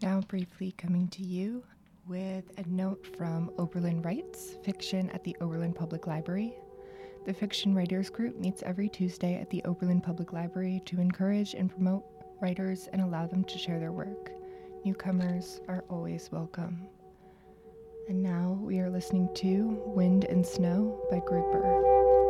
Now briefly coming to you with a note from Oberlin Writes, Fiction at the Oberlin Public Library. The Fiction Writers Group meets every Tuesday at the Oberlin Public Library to encourage and promote writers and allow them to share their work. Newcomers are always welcome. And now we are listening to Wind and Snow by Grouper.